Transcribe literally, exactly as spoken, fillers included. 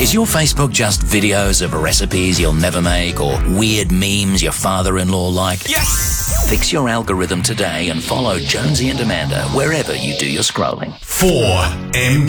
Is your Facebook just videos of recipes you'll never make or weird memes your father-in-law liked? Yes! Fix your algorithm today and follow Jonesy and Amanda wherever you do your scrolling. four M